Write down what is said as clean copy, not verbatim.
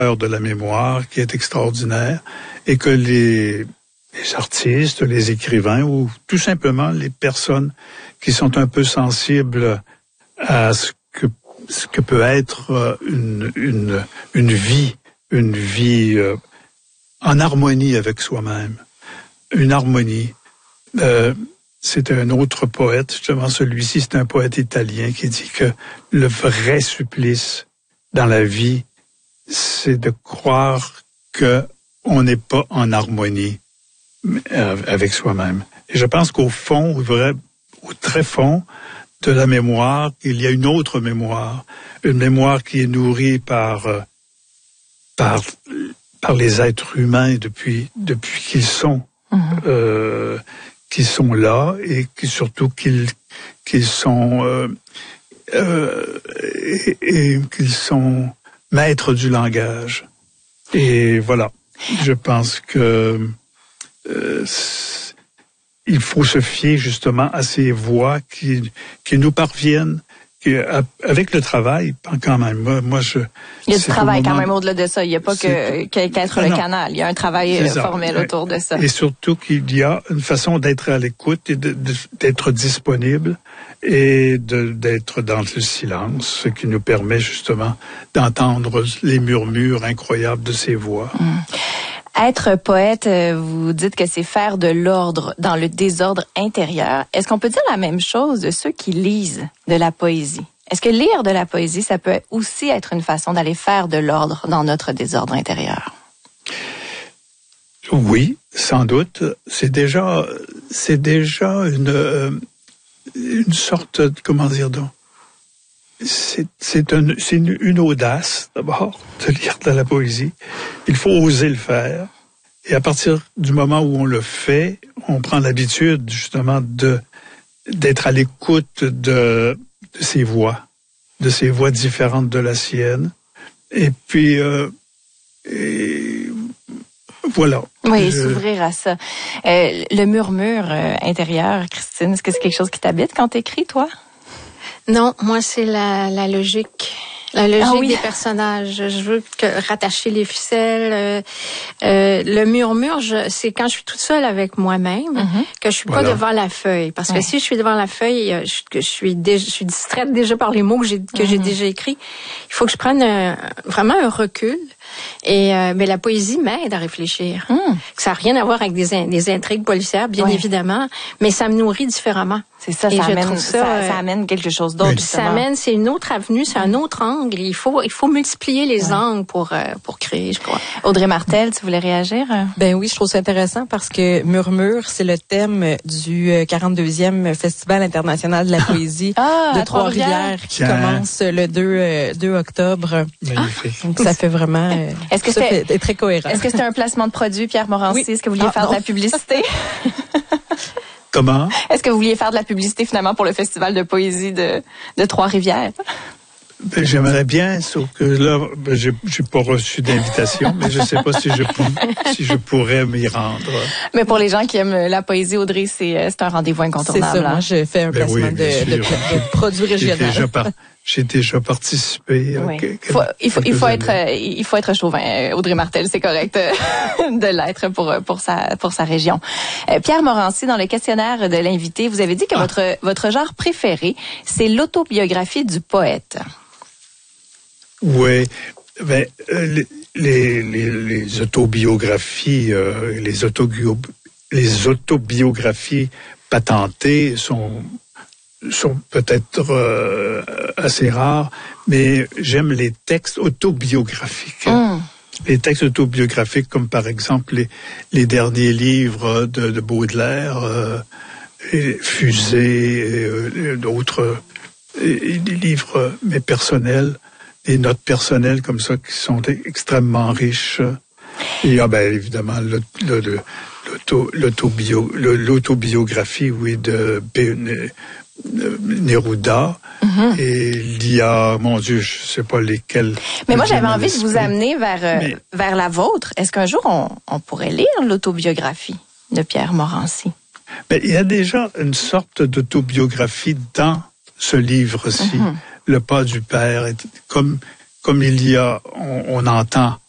de la mémoire qui est extraordinaire et que les artistes, les écrivains ou tout simplement les personnes qui sont un peu sensibles à ce que peut être une vie en harmonie avec soi-même, une harmonie. C'est un autre poète, justement celui-ci, c'est un poète italien qui dit que le vrai supplice dans la vie, c'est de croire que on n'est pas en harmonie avec soi-même. Et je pense qu'au fond, au très fond de la mémoire, il y a une autre mémoire, une mémoire qui est nourrie par les êtres humains depuis qu'ils sont là et surtout qu'ils sont maîtres du langage. Et voilà, je pense que il faut se fier justement à ces voix qui nous parviennent avec le travail, quand même. Il y a du travail quand même au-delà de ça. Il n'y a pas qu'être le canal. Il y a un travail formel autour de ça. Et surtout qu'il y a une façon d'être à l'écoute et d'être disponible et d'être dans le silence, ce qui nous permet justement d'entendre les murmures incroyables de ces voix. Être poète, vous dites que c'est faire de l'ordre dans le désordre intérieur. Est-ce qu'on peut dire la même chose de ceux qui lisent de la poésie? Est-ce que lire de la poésie, ça peut aussi être une façon d'aller faire de l'ordre dans notre désordre intérieur? Oui, sans doute. C'est déjà une sorte de, comment dire donc, c'est une audace, d'abord, de lire de la poésie. Il faut oser le faire. Et à partir du moment où on le fait, on prend l'habitude, justement, d'être à l'écoute de ces voix différentes de la sienne. Et puis, voilà. Oui, s'ouvrir à ça. Le murmure intérieur, Christine, est-ce que c'est quelque chose qui t'habite quand t'écris, toi? Non, moi, c'est la logique. La logique des personnages. Je veux rattacher les ficelles. Le murmure, c'est quand je suis toute seule avec moi-même que je suis pas devant la feuille. Parce que si je suis devant la feuille, je suis distraite déjà par les mots que j'ai déjà écrits. Il faut que je prenne vraiment un recul. Et mais la poésie m'aide à réfléchir. Ça n'a rien à voir avec des intrigues policières, bien évidemment, mais ça me nourrit différemment. C'est ça, ça amène quelque chose d'autre. C'est une autre avenue, c'est un autre angle. Il faut multiplier les angles pour créer, je crois. Audrey Martel, tu voulais réagir? Ben oui, je trouve ça intéressant parce que Murmure, c'est le thème du 42e Festival international de la poésie de Trois-Rivières qui commence le 2 octobre. Magnifique. Donc ça fait vraiment est-ce que c'est très cohérent. Est-ce que c'était un placement de produit, Pierre Morancy? Oui. Est-ce que vous vouliez faire de la publicité? Comment? Est-ce que vous vouliez faire de la publicité finalement pour le festival de poésie de Trois-Rivières? Ben, j'aimerais bien, sauf que là, j'ai pas reçu d'invitation, mais je sais pas si je pourrais m'y rendre. Mais pour les gens qui aiment la poésie, Audrey, c'est un rendez-vous incontournable. C'est ça, moi, je fais un placement de produits régionaux. J'ai déjà participé. Oui. Il faut être chauvin, Audrey Martel, c'est correct de l'être pour sa région. Pierre Morancy, dans le questionnaire de l'invité, vous avez dit que votre genre préféré, c'est l'autobiographie du poète. Oui, ben les autobiographies, les autobiographies patentées sont peut-être assez rares, mais j'aime les textes autobiographiques. Les textes autobiographiques, comme par exemple les derniers livres de Baudelaire, Fusée, d'autres, des livres mais personnels, des notes personnelles comme ça qui sont extrêmement riches. Il y a bien évidemment l'autobiographie, oui, de Neruda. Et il y a, mon Dieu, je sais pas lesquels. Mais moi, j'avais envie de vous amener vers la vôtre. Est-ce qu'un jour, on pourrait lire l'autobiographie de Pierre Morancy? Mais il y a déjà une sorte d'autobiographie dans ce livre-ci. Le pas du père, comme il y a, on entend